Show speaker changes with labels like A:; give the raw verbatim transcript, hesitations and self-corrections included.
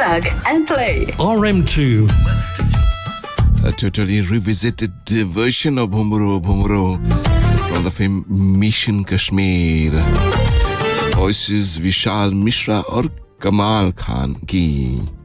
A: Plug and play.
B: R M two.
C: A totally revisited version of Bhumro Bhumro from the film Mission Kashmir. Voices Vishal Mishra और कमाल खान की.